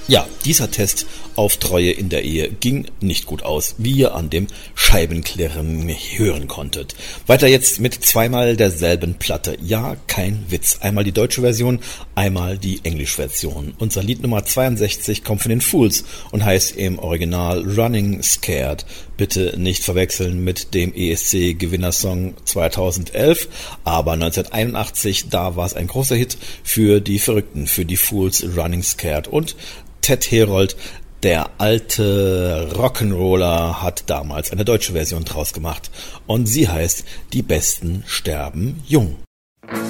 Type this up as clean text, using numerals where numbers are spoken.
Ja, dieser Test auf Treue in der Ehe ging nicht gut aus, wie ihr an dem Scheibenklirren hören konntet. Weiter jetzt mit zweimal derselben Platte. Ja, kein Witz. Einmal die deutsche Version, einmal die englische Version. Unser Lied Nummer 62 kommt von den Fools und heißt im Original Running Scared. Bitte nicht verwechseln mit dem ESC-Gewinnersong 2011, aber 1981, da war es ein großer Hit für die Verrückten, für die Fools, Running Scared. Und Ted Herold, der alte Rock'n'Roller, hat damals eine deutsche Version draus gemacht. Und sie heißt Die Besten sterben jung.